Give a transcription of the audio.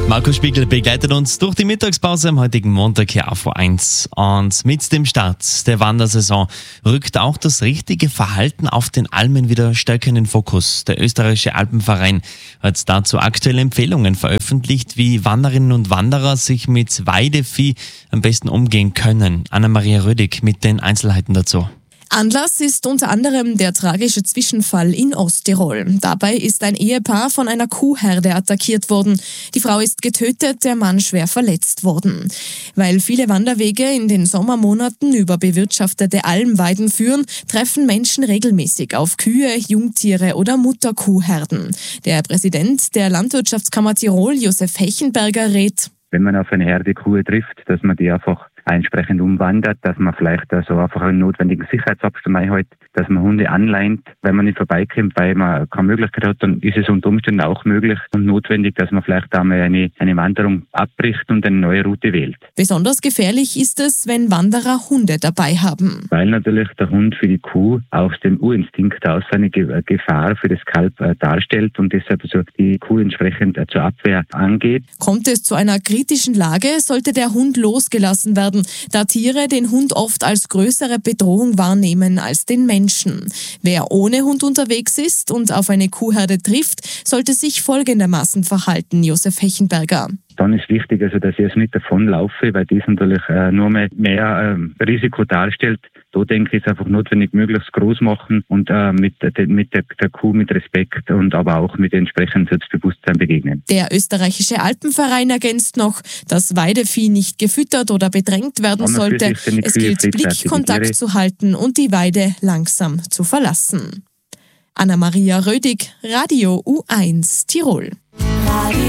Markus Spiegel begleitet uns durch die Mittagspause am heutigen Montag hier auf A1. Und mit dem Start der Wandersaison rückt auch das richtige Verhalten auf den Almen wieder stärker in den Fokus. Der österreichische Alpenverein hat dazu aktuelle Empfehlungen veröffentlicht, wie Wanderinnen und Wanderer sich mit Weidevieh am besten umgehen können. Anna-Maria Rödig mit den Einzelheiten dazu. Anlass ist unter anderem der tragische Zwischenfall in Osttirol. Dabei ist ein Ehepaar von einer Kuhherde attackiert worden. Die Frau ist getötet, der Mann schwer verletzt worden. Weil viele Wanderwege in den Sommermonaten über bewirtschaftete Almweiden führen, treffen Menschen regelmäßig auf Kühe, Jungtiere oder Mutterkuhherden. Der Präsident der Landwirtschaftskammer Tirol, Josef Hechenberger, rät: Wenn man auf eine Herde Kuh trifft, dass man die einfach entsprechend umwandert, dass man vielleicht also einfach einen notwendigen Sicherheitsabstand einhält, dass man Hunde anleint, wenn man nicht vorbeikommt, weil man keine Möglichkeit hat, dann ist es unter Umständen auch möglich und notwendig, dass man vielleicht einmal eine Wanderung abbricht und eine neue Route wählt. Besonders gefährlich ist es, wenn Wanderer Hunde dabei haben. Weil natürlich der Hund für die Kuh aus dem Urinstinkt aus eine Gefahr für das Kalb darstellt und deshalb also die Kuh entsprechend zur Abwehr angeht. Kommt es zu einer kritischen Lage, sollte der Hund losgelassen werden, da Tiere den Hund oft als größere Bedrohung wahrnehmen als den Menschen. Wer ohne Hund unterwegs ist und auf eine Kuhherde trifft, sollte sich folgendermaßen verhalten, Josef Hechenberger. Dann ist wichtig, also, dass ich es nicht davonlaufe, weil das natürlich nur mehr Risiko darstellt. Da denke ich, ist einfach notwendig, möglichst groß machen und mit der Kuh mit Respekt und aber auch mit entsprechendem Selbstbewusstsein begegnen. Der österreichische Alpenverein ergänzt noch, dass Weidevieh nicht gefüttert oder bedrängt werden sollte. Es gilt, Blickkontakt zu halten und die Weide langsam zu verlassen. Anna-Maria Rödig, Radio U1 Tirol.